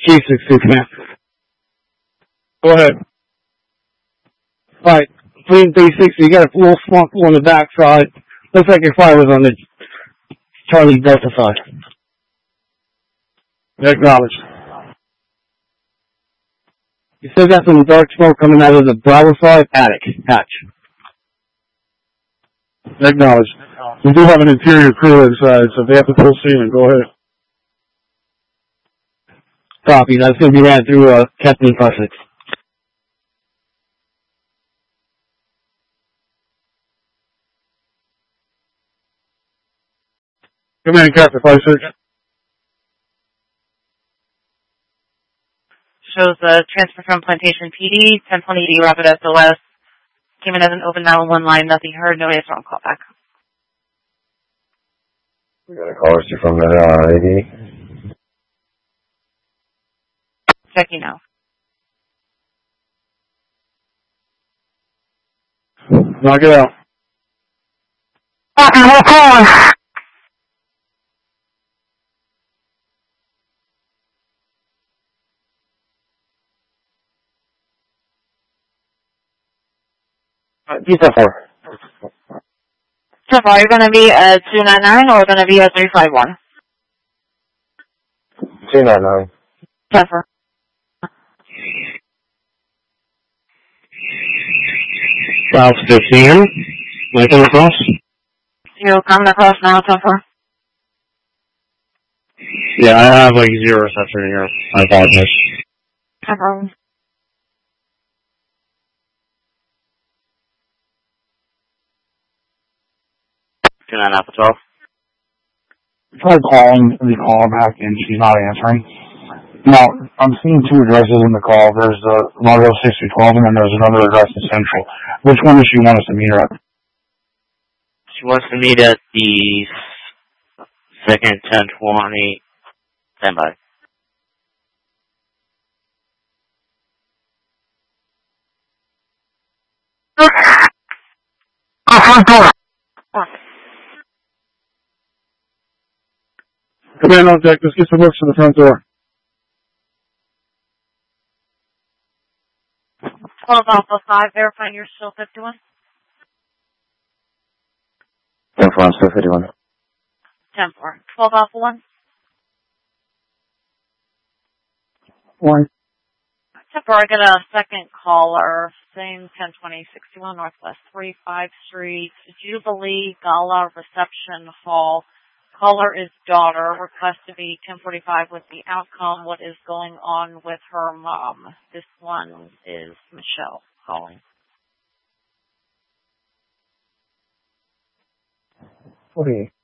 G62, man. Go ahead. Alright, Fleeing 360, you got a little small pool on the back side. Looks like your fire was on the Charlie Delta side. Acknowledged. You still got some dark smoke coming out of the Bravo side attic hatch. Acknowledged. We do have an interior crew inside, so if they have to pull ceiling, go ahead. Copy, that's going to be ran through Captain Sussex. Command Captain 56. Shows a transfer from Plantation PD, 1020D Rapid SOS. Came in as an open 911 line, nothing heard, no answer on callback. We got a caller from the AD. Checking now. Knock it out. D4. So far, you're going to be at 299 or going to be at 351? 299. Transfer. South 15, Michael across. You coming across now, transfer? Yeah, I have like 0 reception here. I apologize. No problem. Can I not 12? I tried calling the caller back and she's not answering. Now, I'm seeing 2 addresses in the call. There's Largo 6012 and then there's another address in Central. Which one does she want us to meet her at? She wants to meet at the second 1020 standby. Command on deck, let's get some looks to the front door. 12 Alpha 5, verifying you're still 51. 10-4, I'm still 51. 10-4. 12 Alpha 1. 1. 10-4, I got a second caller, same 102061 Northwest 35th Street, Jubilee Gala Reception Hall. Caller is daughter, request to be 1045 with the outcome. What is going on with her mom? This one is Michelle calling. 48.